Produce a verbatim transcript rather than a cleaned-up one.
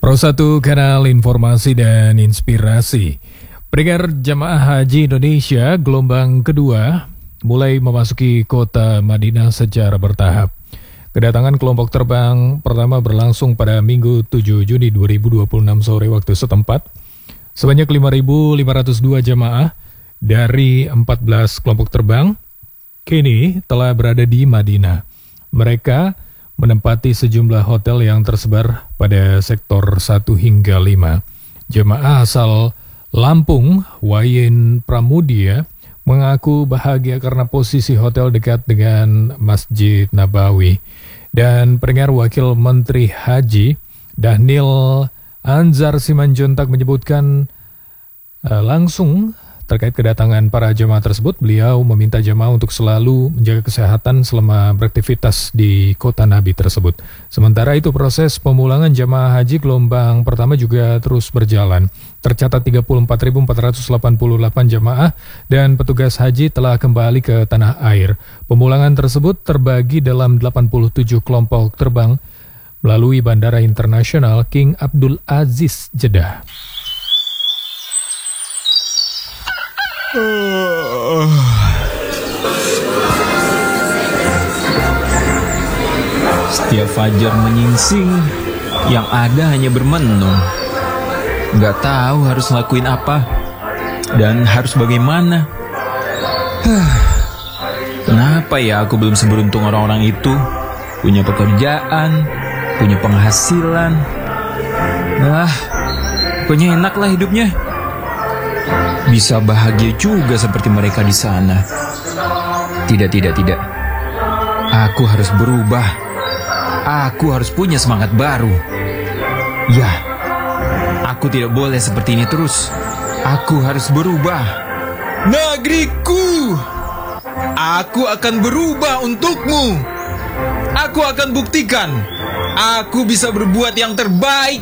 Pro satu Kanal Informasi dan Inspirasi. Pendengar jamaah haji Indonesia gelombang kedua mulai memasuki kota Madinah secara bertahap. Kedatangan kelompok terbang pertama berlangsung pada Minggu tujuh Juni dua ribu dua puluh enam sore waktu setempat. Sebanyak lima ribu lima ratus dua jamaah dari empat belas kelompok terbang kini telah berada di Madinah. Mereka menempati sejumlah hotel yang tersebar pada sektor satu hingga lima. Jemaah asal Lampung, Wayen Pramudia, mengaku bahagia karena posisi hotel dekat dengan Masjid Nabawi. Dan pendengar, Wakil Menteri Haji Dhanil Anzar Simanjuntak menyebutkan uh, langsung terkait kedatangan para jemaah tersebut. Beliau meminta jemaah untuk selalu menjaga kesehatan selama beraktivitas di kota Nabi tersebut. Sementara itu, proses pemulangan jemaah haji gelombang pertama juga terus berjalan. Tercatat tiga puluh empat ribu empat ratus delapan puluh delapan jemaah dan petugas haji telah kembali ke tanah air. Pemulangan tersebut terbagi dalam delapan puluh tujuh kelompok terbang melalui Bandara Internasional King Abdul Aziz, Jeddah. Setiap fajar menyingsing, yang ada hanya bermenung. Gak tahu harus ngelakuin apa dan harus bagaimana. Kenapa ya aku belum seberuntung orang-orang itu? Punya pekerjaan, punya penghasilan. Nah, pokoknya enak lah hidupnya. Bisa bahagia juga seperti mereka di sana. Tidak, tidak, tidak. Aku harus berubah. Aku harus punya semangat baru. Ya, aku tidak boleh seperti ini terus. Aku harus berubah. Negeriku, aku akan berubah untukmu. Aku akan buktikan. Aku bisa berbuat yang terbaik